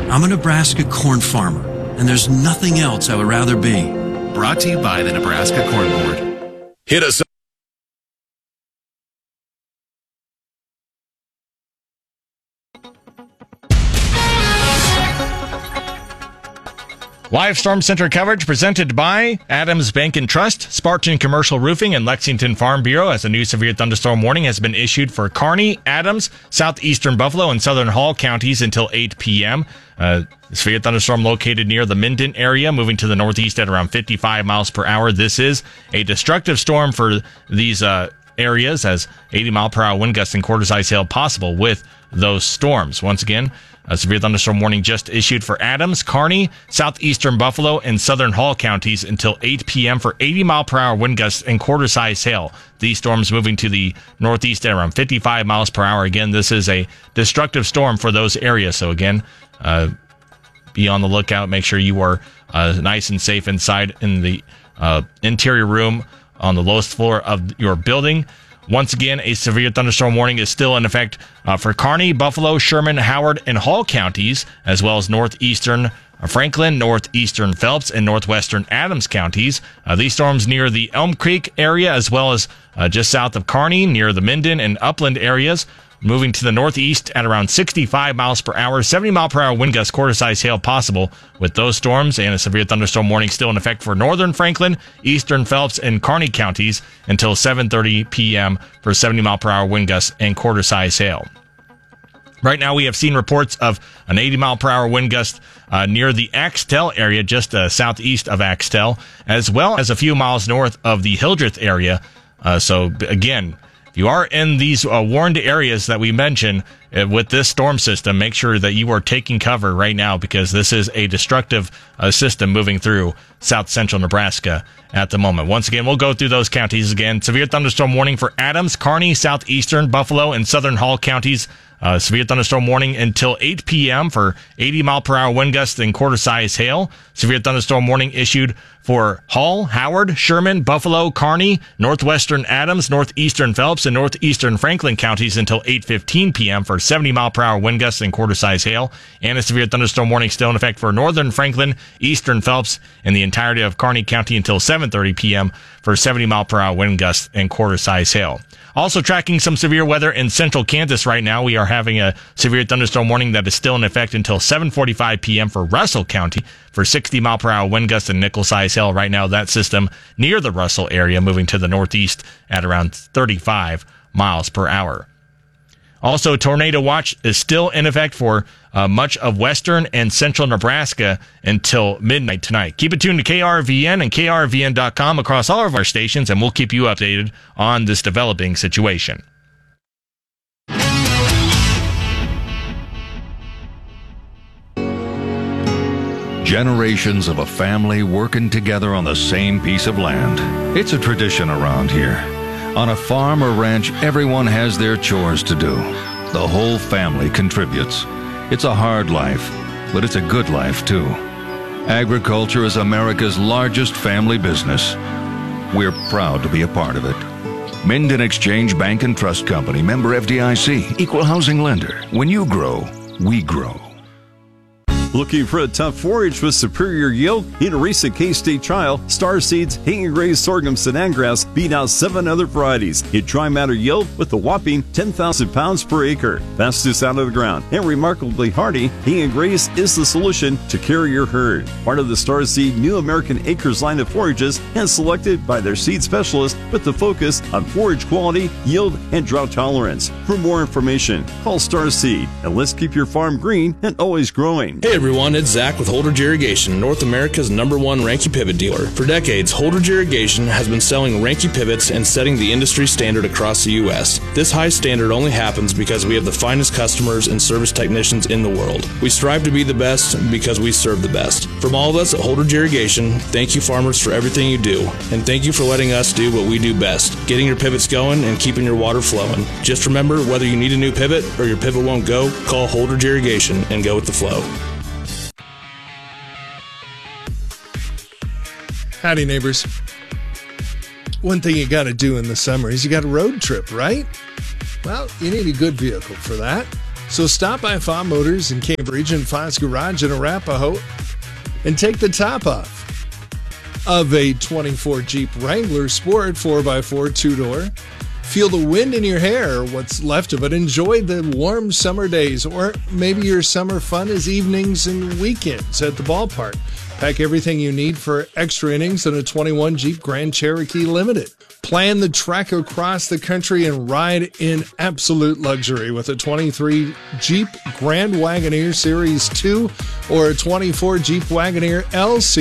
I'm a Nebraska corn farmer, and there's nothing else I would rather be. Brought to you by the Nebraska Corn Board. Hit us up. Live Storm Center coverage presented by Adams Bank and Trust, Spartan Commercial Roofing, and Lexington Farm Bureau as a new severe thunderstorm warning has been issued for Kearney, Adams, southeastern Buffalo, and southern Hall counties until 8 p.m. Severe thunderstorm located near the Minden area, moving to the northeast at around 55 miles per hour. This is a destructive storm for these areas, as 80-mile-per-hour wind gusts and quarter-size hail possible with those storms. Once again, a severe thunderstorm warning just issued for Adams, Kearney, southeastern Buffalo, and southern Hall counties until 8 p.m. for 80-mile-per-hour wind gusts and quarter-size hail. These storms moving to the northeast at around 55 miles per hour. Again, this is a destructive storm for those areas. So again, be on the lookout. Make sure you are nice and safe inside in the interior room on the lowest floor of your building. Once again, a severe thunderstorm warning is still in effect for Kearney, Buffalo, Sherman, Howard, and Hall counties, as well as northeastern Franklin, northeastern Phelps, and northwestern Adams counties. These storms near the Elm Creek area, as well as just south of Kearney, near the Minden and Upland areas, moving to the northeast at around 65 miles per hour, 70-mile-per-hour wind gusts, quarter-size hail possible with those storms, and a severe thunderstorm warning still in effect for northern Franklin, eastern Phelps, and Kearney counties until 7:30 p.m. for 70-mile-per-hour wind gusts and quarter-size hail. Right now, we have seen reports of an 80-mile-per-hour wind gust near the Axtell area, just southeast of Axtell, as well as a few miles north of the Hildreth area. So, again, you are in these warned areas that we mentioned with this storm system, make sure that you are taking cover right now, because this is a destructive system moving through south central Nebraska at the moment. Once again, we'll go through those counties again. Severe thunderstorm warning for Adams, Kearney, southeastern Buffalo, and southern Hall counties. Severe thunderstorm warning until 8 p.m. for 80-mile-per-hour wind gusts and quarter-size hail. Severe thunderstorm warning issued for Hall, Howard, Sherman, Buffalo, Kearney, northwestern Adams, northeastern Phelps, and northeastern Franklin counties until 8:15 p.m. for 70-mile-per-hour wind gusts and quarter-size hail. And a severe thunderstorm warning still in effect for northern Franklin, eastern Phelps, and the entirety of Kearney County until 7:30 p.m. for 70-mile-per-hour wind gusts and quarter-size hail. Also tracking some severe weather in central Kansas right now. We are having a severe thunderstorm warning that is still in effect until 7:45 p.m. for Russell County for 60-mile-per-hour wind gusts and nickel-size hail. Right now, that system near the Russell area, moving to the northeast at around 35 miles per hour. Also, tornado watch is still in effect for much of western and central Nebraska until midnight tonight. Keep it tuned to KRVN and KRVN.com across all of our stations, and we'll keep you updated on this developing situation. Generations of a family working together on the same piece of land. It's a tradition around here. On a farm or ranch, everyone has their chores to do. The whole family contributes. It's a hard life, but it's a good life too. Agriculture is America's largest family business. We're proud to be a part of it. Minden Exchange Bank and Trust Company, member FDIC, equal housing lender. When you grow, we grow. Looking for a tough forage with superior yield? In a recent K-State trial, Star Seeds Hanging Raised Sorghum Sudan Grass beat out 7 other varieties in dry matter yield with a whopping 10,000 pounds per acre. Fastest out of the ground and remarkably hardy, Hanging Raised is the solution to carry your herd. Part of the Star Seed New American Acres line of forages and selected by their seed specialist with the focus on forage quality, yield, and drought tolerance. For more information, call Star Seed, and let's keep your farm green and always growing. Hey everyone, it's Zach with Holdridge Irrigation, North America's #1 Ranke pivot dealer. For decades, Holdridge Irrigation has been selling Ranke pivots and setting the industry standard across the U.S. This high standard only happens because we have the finest customers and service technicians in the world. We strive to be the best because we serve the best. From all of us at Holdridge Irrigation, thank you farmers for everything you do, and thank you for letting us do what we do best, getting your pivots going and keeping your water flowing. Just remember, whether you need a new pivot or your pivot won't go, call Holdridge Irrigation and go with the flow. Howdy, neighbors. One thing you got to do in the summer is you got a road trip, right? Well, you need a good vehicle for that. So stop by Fa Motors in Cambridge and Fa's Garage in Arapahoe and take the top off of a 24 Jeep Wrangler Sport 4x4 two-door. Feel the wind in your hair, what's left of it. Enjoy the warm summer days, or maybe your summer fun is evenings and weekends at the ballpark. Pack everything you need for extra innings in a 21 Jeep Grand Cherokee Limited. Plan the trek across the country and ride in absolute luxury with a 23 Jeep Grand Wagoneer Series 2 or a 24 Jeep Wagoneer L Series.